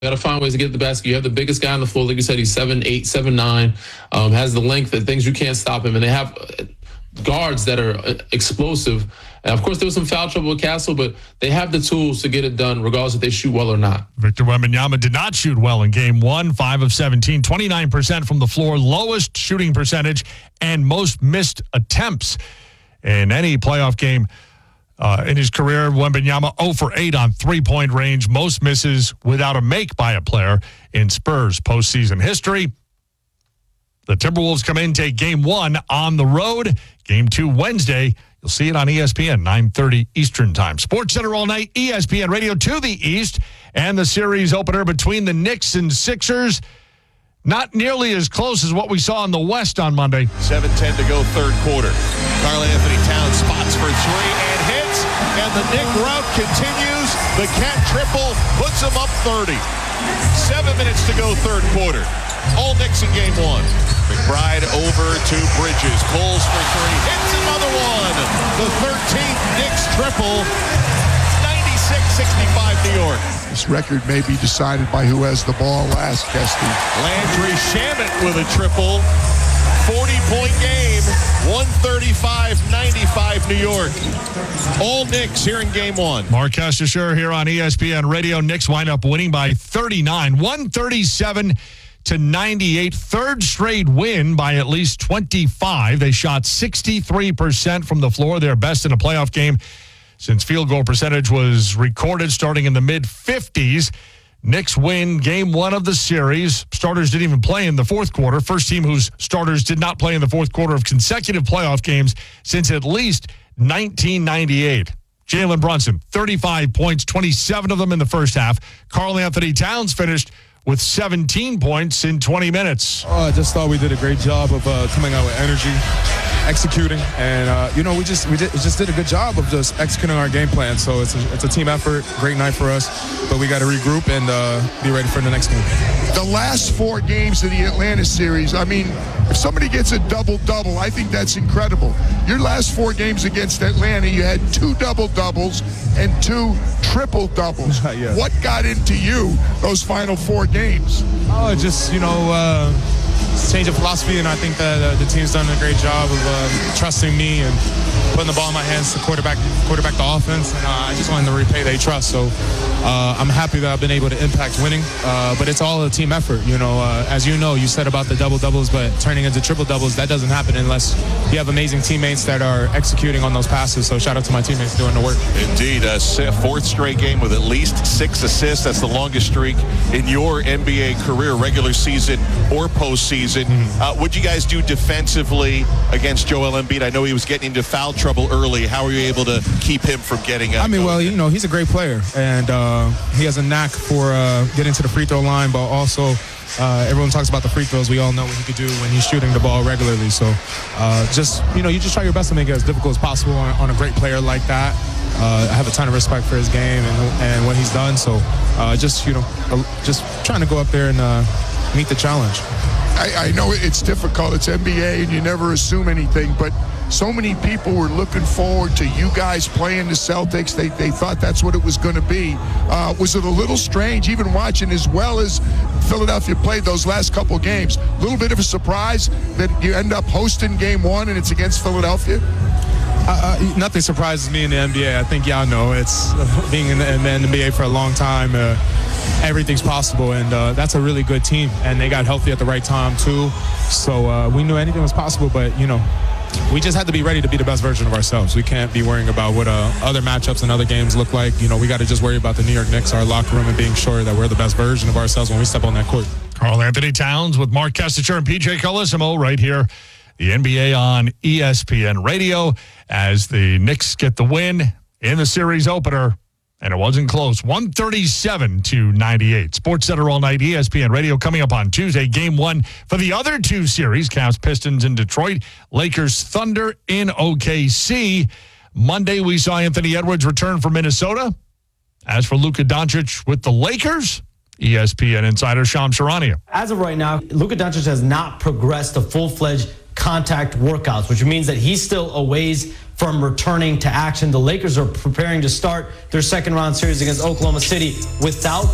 Got to find ways to get the basket. You have the biggest guy on the floor. Like you said, he's 7'8", 7'9", has the length and things you can't stop him. And they have guards that are explosive. And of course, there was some foul trouble with Castle, but they have the tools to get it done, regardless if they shoot well or not. Victor Wembanyama did not shoot well in game one, 5 of 17, 29% from the floor, lowest shooting percentage, and most missed attempts in any playoff game. In his career, Wembanyama 0 for 8 on three-point range, most misses without a make by a player in Spurs postseason history. The Timberwolves come in, take game one on the road. Game two Wednesday. You'll see it on ESPN, 9:30 Eastern time. Sports Center all night, ESPN Radio to the East, and the series opener between the Knicks and Sixers. Not nearly as close as what we saw in the West on Monday. 7:10 to go, third quarter. Karl-Anthony Towns spots for three and hits, and the Knick rout continues. The Cat triple puts him up 30. 7 minutes to go, third quarter. All Knicks in game one. McBride over to Bridges, pulls for three, hits another one. The 13th Knicks triple, 96-65 New York. This record may be decided by who has the ball last, Kesty. Landry Shamet with a triple. 40-point game. 135-95 New York. All Knicks here in game one. Mark Kestecher here on ESPN Radio. Knicks wind up winning by 39. 137-98. Third straight win by at least 25. They shot 63% from the floor. Their best in a playoff game since field goal percentage was recorded starting in the mid-50s. Knicks win game one of the series. Starters didn't even play in the fourth quarter. First team whose starters did not play in the fourth quarter of consecutive playoff games since at least 1998. Jalen Brunson, 35 points, 27 of them in the first half. Karl-Anthony Towns finished with 17 points in 20 minutes. I just thought we did a great job of coming out with energy, executing, and we just did a good job of just executing our game plan. So it's a team effort, great night for us, but we got to regroup and be ready for the next game. The last 4 games of the Atlanta series, I mean, if somebody gets a double-double, I think that's incredible. Your last 4 games against Atlanta, you had 2 double-doubles and 2 triple-doubles. Yeah. What got into you those final 4 games? Oh, just, change of philosophy, and I think that the team's done a great job of trusting me and putting the ball in my hands to quarterback the offense, and I just wanted to repay their trust. So I'm happy that I've been able to impact winning, but it's all a team effort. As you said about the double-doubles, but turning into triple-doubles, that doesn't happen unless you have amazing teammates that are executing on those passes. So shout out to my teammates doing the work. Indeed, a 4th straight game with at least 6 assists. That's the longest streak in your NBA career, regular season or postseason. What'd you guys do defensively against Joel Embiid? I know he was getting into foul trouble early. How were you able to keep him from getting out? He's a great player, and he has a knack for getting to the free throw line, but also everyone talks about the free throws. We all know what he could do when he's shooting the ball regularly. So you just try your best to make it as difficult as possible on a great player like that. I have a ton of respect for his game and what he's done. So just trying to go up there and meet the challenge. I know it's difficult. It's NBA, and you never assume anything, but so many people were looking forward to you guys playing the Celtics. They thought that's what it was going to be. Was it a little strange, even watching as well as Philadelphia played those last couple games? A little bit of a surprise that you end up hosting game one and it's against Philadelphia? Nothing surprises me in the NBA. I think y'all know it's being in the NBA for a long time. Everything's possible, and that's a really good team, and they got healthy at the right time too. So we knew anything was possible, but we just had to be ready to be the best version of ourselves. We can't be worrying about what other matchups and other games look like. We got to just worry about the New York Knicks, our locker room, and being sure that we're the best version of ourselves when we step on that court. Karl-Anthony Towns with Mark Kestecher and PJ Carlesimo right here. The NBA on ESPN Radio as the Knicks get the win in the series opener. And it wasn't close. 137-98. SportsCenter all night, ESPN Radio. Coming up on Tuesday, game one for the other 2 series. Cavs Pistons in Detroit. Lakers Thunder in OKC. Monday, we saw Anthony Edwards return from Minnesota. As for Luka Doncic with the Lakers, ESPN insider Shams Charania. As of right now, Luka Doncic has not progressed to full-fledged contact workouts, which means that he's still a ways from returning to action. The Lakers are preparing to start their second round series against Oklahoma City without